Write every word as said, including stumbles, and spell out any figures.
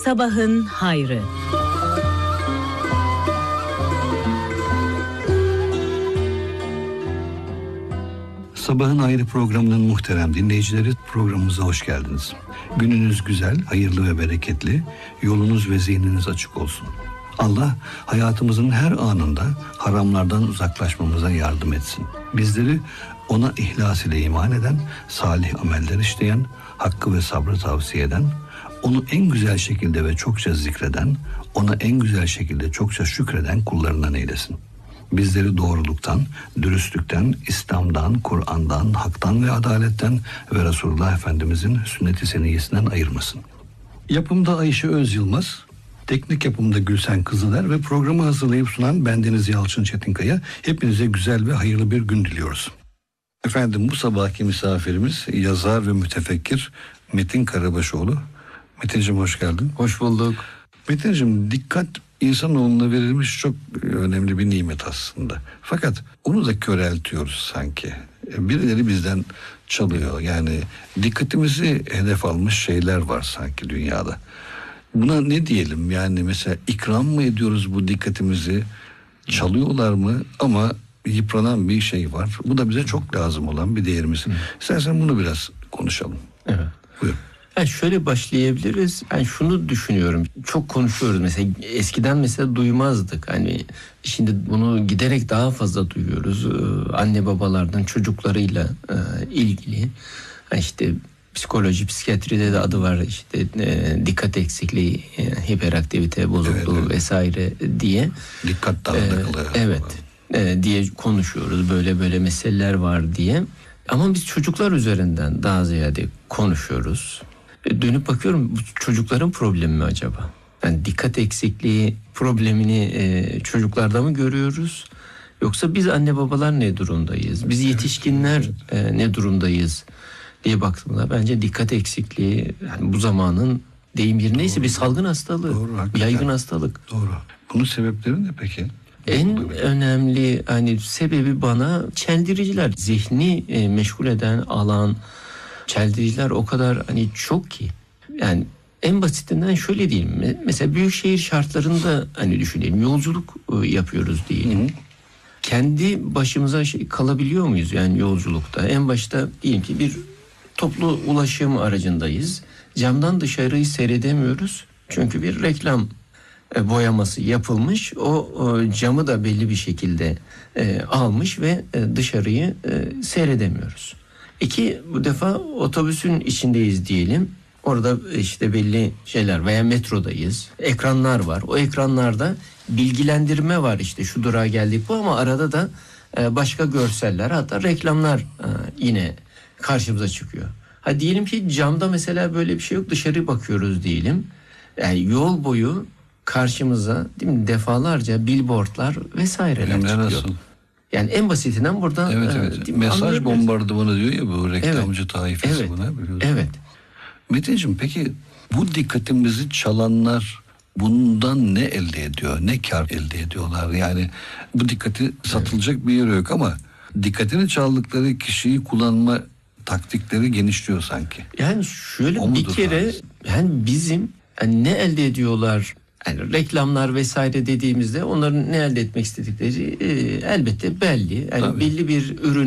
Sabahın hayrı. Sabahın Hayrı programının muhterem dinleyicileri, programımıza hoş geldiniz. Gününüz güzel, hayırlı ve bereketli, yolunuz ve zihniniz açık olsun. Allah hayatımızın her anında haramlardan uzaklaşmamıza yardım etsin. Bizleri ona ihlas ile iman eden, salih ameller işleyen, hakkı ve sabrı tavsiye eden, onu en güzel şekilde ve çokça zikreden, ona en güzel şekilde çokça şükreden kullarından eylesin. Bizleri doğruluktan, dürüstlükten, İslam'dan, Kur'an'dan, haktan ve adaletten ve Resulullah Efendimizin sünnet-i seniyyesinden ayırmasın. Yapımda Ayşe Öz Yılmaz, teknik yapımda Gülsen Kızıler ve programı hazırlayıp sunan bendeniz Yalçın Çetinkaya. Hepinize güzel ve hayırlı bir gün diliyoruz. Efendim, bu sabahki misafirimiz yazar ve mütefekkir Metin Karabaşoğlu. Metin'cim hoş geldin. Hoş bulduk. Metin'cim, dikkat insanoğluna verilmiş çok önemli bir nimet aslında. Fakat onu da köreltiyoruz sanki. Birileri bizden çalıyor. Yani dikkatimizi hedef almış şeyler var sanki dünyada. Buna ne diyelim? Yani mesela ikram mı ediyoruz bu dikkatimizi? Çalıyorlar mı? Ama yıpranan bir şey var. Bu da bize çok lazım olan bir değerimiz. İstersen bunu biraz konuşalım. Evet. Buyurun. Yani şöyle başlayabiliriz. Ben şunu düşünüyorum. Çok konuşuyoruz mesela. Eskiden mesela duymazdık. Hani şimdi bunu giderek daha fazla duyuyoruz. Ee, anne babalardan çocuklarıyla e, ilgili. Yani işte psikoloji, psikiyatride de adı var. İşte e, dikkat eksikliği, e, hiperaktivite bozukluğu evet, evet. vesaire diye. Dikkat dağınıklığı. Ee, evet. E, diye konuşuyoruz. Böyle böyle meseleler var diye. Ama biz çocuklar üzerinden daha ziyade konuşuyoruz. Dönüp bakıyorum, bu çocukların problemi mi acaba? Yani dikkat eksikliği problemini e, çocuklarda mı görüyoruz? Yoksa biz anne babalar ne durumdayız? Biz yetişkinler e, ne durumdayız diye baktığımda bence dikkat eksikliği, yani bu zamanın deyim yerindeyse bir salgın hastalığı, Doğru, bir yaygın hastalık. Doğru. Bunun sebepleri ne peki? En önemli hani sebebi bana çeldiriciler, zihni e, meşgul eden alan. Çeldiriciler o kadar hani çok ki. Yani en basitinden şöyle diyelim. Mesela büyük şehir şartlarında hani düşünelim. Yolculuk yapıyoruz diyelim. Hı hı. Kendi başımıza şey, kalabiliyor muyuz yani yolculukta? En başta diyelim ki bir toplu ulaşım aracındayız. Camdan dışarıyı seyredemiyoruz. Çünkü bir reklam boyaması yapılmış. O, o camı da belli bir şekilde e, almış ve e, dışarıyı e, seyredemiyoruz. İki, bu defa otobüsün içindeyiz diyelim. Orada işte belli şeyler veya metrodayız. Ekranlar var. O ekranlarda bilgilendirme var, işte şu durağa geldik bu, ama arada da başka görseller, hatta reklamlar yine karşımıza çıkıyor. Ha diyelim ki camda mesela böyle bir şey yok, dışarı bakıyoruz diyelim. Yani yol boyu karşımıza değil mi, defalarca billboardlar vesaireler Benimle çıkıyor. Nasıl? Yani en basitinden buradan evet, evet. E, mesaj bombardımanı diyor ya bu reklamcı evet. taifesi evet. buna, biliyorsun. Evet. Metin'cim, peki bu dikkatimizi çalanlar bundan ne elde ediyor? Ne kar elde ediyorlar? Yani bu dikkati satılacak evet. bir yer yok ama dikkatini çaldıkları kişiyi kullanma taktikleri genişliyor sanki. Yani şöyle bir kere abi? yani bizim yani ne elde ediyorlar? Yani reklamlar vesaire dediğimizde onların ne elde etmek istedikleri e, elbette belli. Yani belli bir ürün